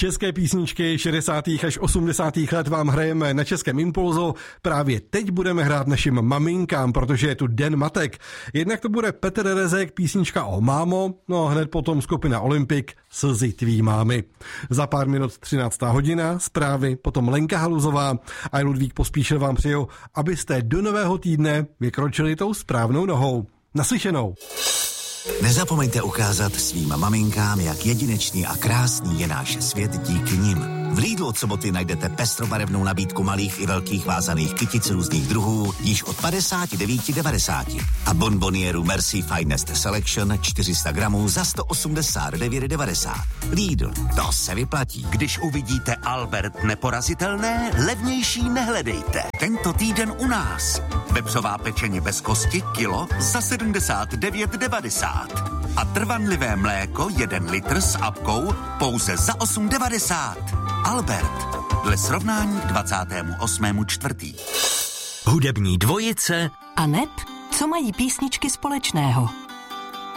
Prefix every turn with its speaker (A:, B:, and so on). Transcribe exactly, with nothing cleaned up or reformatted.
A: České písničky šedesátých až osmdesátých let vám hrajeme na Českém Impulzu. Právě teď budeme hrát našim maminkám, protože je tu Den matek. Jednak to bude Petr Rezek, písnička o mámo, no a hned potom skupina Olympik, Slzy tvý mámy. Za pár minut třináctá hodina, zprávy, potom Lenka Haluzová a Ludvík Pospíšil vám přeju, abyste do nového týdne vykročili tou správnou nohou. Naslyšenou.
B: Nezapomeňte ukázat svým maminkám, jak jedinečný a krásný je náš svět díky nim. V Lidlu od soboty najdete pestrobarevnou nabídku malých i velkých vázaných kytic různých druhů již od padesát devět devadesát a bonbonieru Merci Finest Selection čtyři sta gramů za sto osmdesát devět devadesát. Lidl, to se vyplatí.
C: Když uvidíte Albert neporazitelné, levnější nehledejte. Tento týden u nás. Vepřová pečeně bez kosti kilo za sedmdesát devět devadesát. A trvanlivé mléko jeden litr s apkou pouze za osm devadesát. Albert, dle srovnání k dvacátému osmému čtvrtý.
D: Hudební dvojice
E: a net, co mají písničky společného.